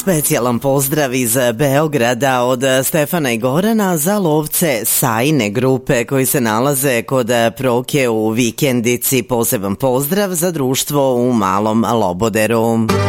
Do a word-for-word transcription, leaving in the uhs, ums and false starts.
Specijalan pozdrav iz Beograda od Stefana i Gorana za lovce Sajine grupe koji se nalaze kod Proke u Vikendici. Poseban pozdrav za društvo u Malom Loboderu.